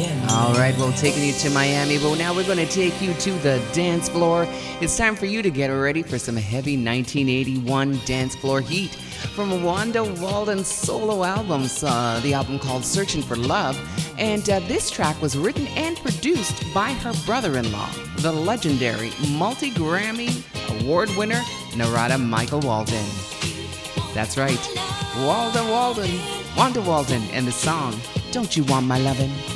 All right, well, taking you to Miami, but now we're going to take you to the dance floor. It's time for you to get ready for some heavy 1981 dance floor heat from Wanda Walden's solo albums, the album called Searching for Love. And this track was written and produced by her brother-in-law, the legendary multi-Grammy award winner, Narada Michael Walden. That's right, Wanda Walden, and the song, Don't You Want My Lovin'?